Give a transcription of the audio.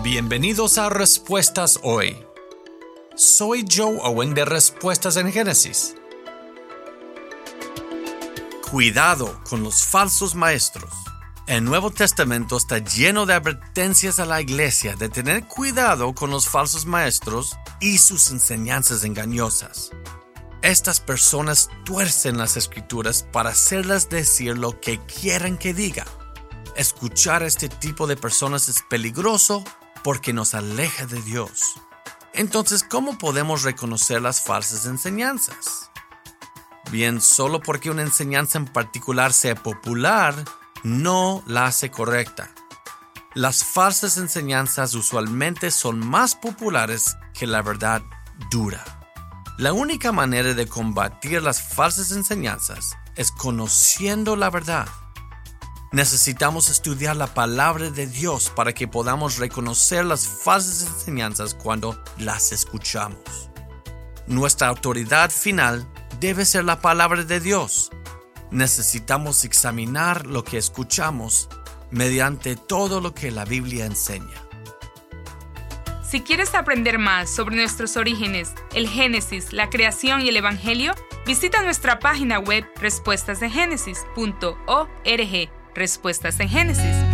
Bienvenidos a Respuestas Hoy. Soy Joe Owen de Respuestas en Génesis. Cuidado con los falsos maestros. El Nuevo Testamento está lleno de advertencias a la iglesia de tener cuidado con los falsos maestros y sus enseñanzas engañosas. Estas personas tuercen las escrituras para hacerlas decir lo que quieren que diga. Escuchar a este tipo de personas es peligroso porque nos aleja de Dios. Entonces, ¿cómo podemos reconocer las falsas enseñanzas? Bien, solo porque una enseñanza en particular sea popular, no la hace correcta. Las falsas enseñanzas usualmente son más populares que la verdad dura. La única manera de combatir las falsas enseñanzas es conociendo la verdad. Necesitamos estudiar la palabra de Dios para que podamos reconocer las falsas enseñanzas cuando las escuchamos. Nuestra autoridad final debe ser la palabra de Dios. Necesitamos examinar lo que escuchamos mediante todo lo que la Biblia enseña. Si quieres aprender más sobre nuestros orígenes, el Génesis, la creación y el Evangelio, visita nuestra página web respuestasengénesis.org. Respuestas en Génesis.